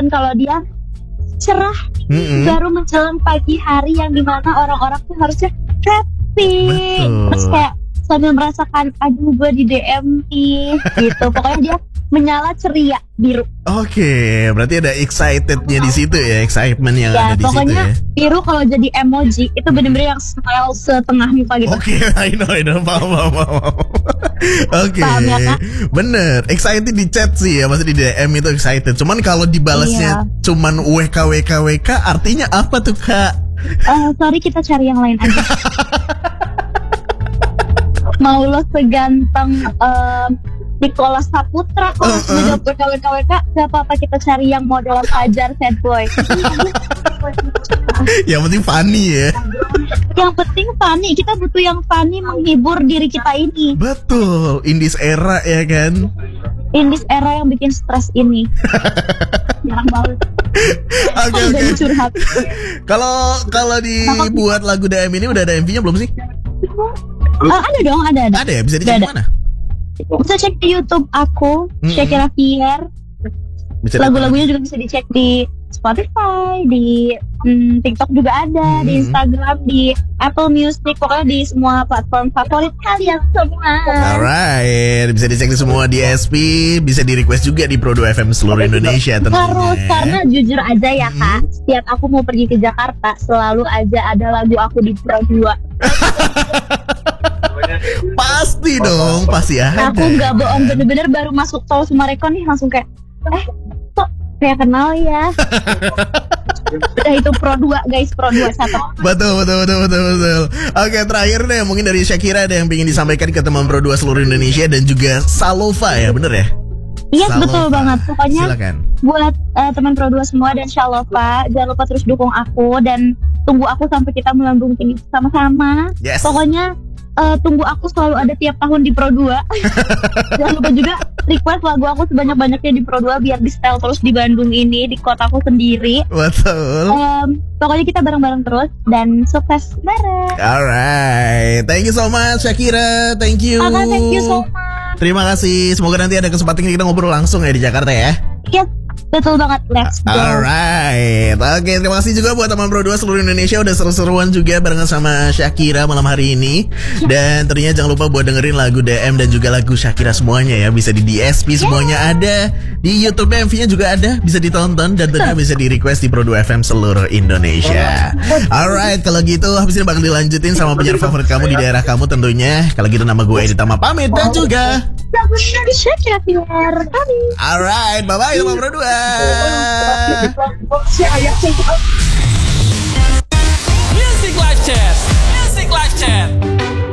mention kalau dia cerah baru menjelang pagi hari yang dimana orang-orang tuh harusnya happy. Terus kayak sambil merasakan aduh gue di DM nih gitu. Pokoknya dia menyala ceria biru. Oke, berarti ada excitednya di situ ya, excitement yang ada di situ ya. Pokoknya biru kalau jadi emoji itu bener-bener yang smile setengah muka gitu. Oke, I know, paham. Oke, Paham ya, Kak? bener, excited di chat sih ya, maksudnya di DM itu excited. Cuman kalau dibalasnya cuman WK, artinya apa tuh Kak? Sorry, kita cari yang lain aja. Mau lo seganteng Nicholas Saputra kalau sudah WK, gak apa-apa, kita cari yang modelan Fajar sad boy. Yang penting funny ya. Yang penting funny, kita butuh yang funny menghibur diri kita ini. Betul, in this era ya kan. In this era yang bikin stres ini. Jarang banget. Oke. Kalau dibuat lagu DM ini udah ada MV-nya belum sih? Ada dong, ada. Ada ya, bisa dicek di mana? Bisa cek di YouTube aku, Shakira Fier. Lagu-lagunya juga bisa dicek di Spotify, di TikTok juga ada, di Instagram, di Apple Music, pokoknya di semua platform favorit kalian semua. Alright, bisa dicek di semua DSP, bisa di request juga di Pro 2 FM seluruh Indonesia tentunya. Harus, karena jujur aja ya Kak, setiap aku mau pergi ke Jakarta selalu aja ada lagu aku di Pro 2. Pasti dong, pasti ada. Aku nggak bohong, bener-bener baru masuk tol Sumarekon nih langsung kayak kok kayak kenal ya. Udah itu Pro 2 guys, Pro 2 satu. Betul. Oke, terakhir deh mungkin dari Shakira ada yang ingin disampaikan ke teman Pro 2 seluruh Indonesia dan juga Salova ya, bener ya? Iya, betul banget. Pokoknya silakan. Buat teman Pro 2 semua dan Salova, jangan lupa terus dukung aku dan tunggu aku sampai kita melambung ini sama-sama. Yes. Pokoknya tunggu aku selalu ada tiap tahun di Pro 2. Jangan lupa juga request lagu aku sebanyak-banyaknya di Pro 2 biar di setel terus di Bandung ini, di kotaku sendiri. Betul. Pokoknya kita bareng-bareng terus dan sukses bareng. Alright, thank you so much Shakira, thank you. Thank you so much. Terima kasih, semoga nanti ada kesempatan kita ngobrol langsung ya di Jakarta ya. Yes, betul banget, let's go. Alright, oke, terima kasih juga buat teman Pro 2 seluruh Indonesia udah seru-seruan juga barengan sama Shakira malam hari ini. Dan tentunya jangan lupa buat dengerin lagu DM dan juga lagu Shakira semuanya ya. Bisa di DSP semuanya ada, di YouTube MV-nya juga ada, bisa ditonton dan tentunya bisa di request di Pro 2 FM seluruh Indonesia. Alright, kalau gitu habis ini bakal dilanjutin sama penyiar favorit kamu di daerah kamu tentunya. Kalau gitu nama gue Editama pamit dan juga Shakira Fier. alright, bye-bye teman Pro 2.